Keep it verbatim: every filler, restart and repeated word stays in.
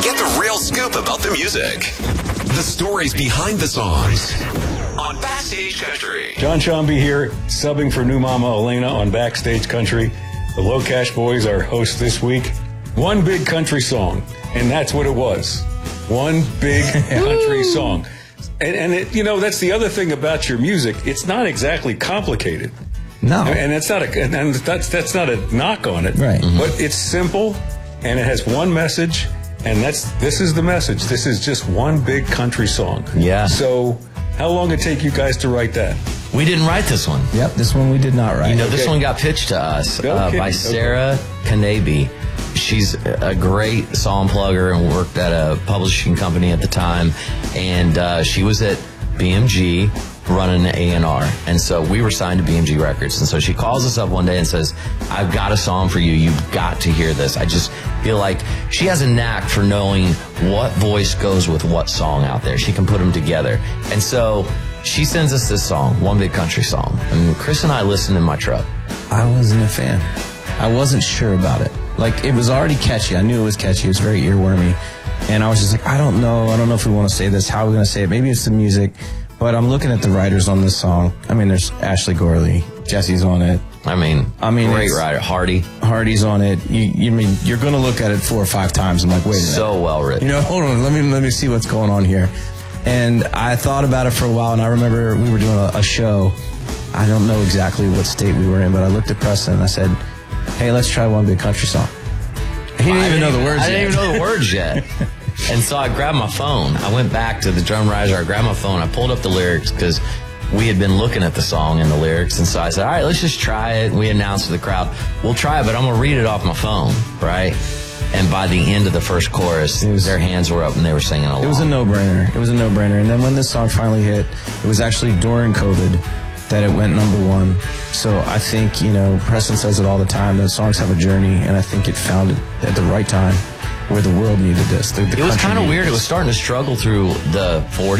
Get the real scoop about the music. The stories behind the songs. On Backstage Country. John Shambi here, subbing for new mama Elena on Backstage Country. The Low Cash Boys are hosts this week. One big country song, and that's what it was. One big country song. And, and it, you know, that's the other thing about your music. It's not exactly complicated. No. And it's not a, and that's, that's not a knock on it. Right. Mm-hmm. But it's simple, and it has one message, and that's, this is the message. This is just one big country song. Yeah. So, how long did it take you guys to write that? We didn't write this one. Yep, this one we did not write. You know, Okay. this one got pitched to us No uh, kidding. by Okay. Sarah Kanabe. She's a great song plugger and worked at a publishing company at the time. And uh, she was at B M G running an A and R. And so we were signed to B M G Records. And so she calls us up one day and says, I've got a song for you. You've got to hear this. I just feel like she has a knack for knowing what voice goes with what song out there. She can put them together. And so she sends us this song, One Big Country Song. And Chris and I listened in my truck. I wasn't a fan. I wasn't sure about it. Like, it was already catchy. I knew it was catchy. It was very earwormy. And I was just like, I don't know. I don't know if we want to say this. How are we going to say it? Maybe it's the music. But I'm looking at the writers on this song. I mean, there's Ashley Gorley. Jesse's on it. I mean, I mean, great it's- writer. Hardy. Hardy's on it. You, you mean, you're going to look at it four or five times. I'm like, wait a minute. So well written. You know, hold on. Let me let me see what's going on here. And I thought about it for a while, and I remember we were doing a, a show. I don't know exactly what state we were in, but I looked at Preston and I said, hey, let's try One Big Country Song. He didn't I even know the words I yet. didn't even know the words yet. And so I grabbed my phone. I went back to the drum riser. I grabbed my phone. I pulled up the lyrics because we had been looking at the song and the lyrics. And so I said, all right, let's just try it. We announced to the crowd, we'll try it, but I'm going to read it off my phone, right? And by the end of the first chorus, was- their hands were up and they were singing along. It was a no-brainer. It was a no-brainer. And then when this song finally hit, it was actually during COVID that it went number one. So I think, you know, Preston says it all the time, that songs have a journey, and I think it found it at the right time where the world needed this. The, the It was country kind of needed weird. It this. was starting to struggle through the forties.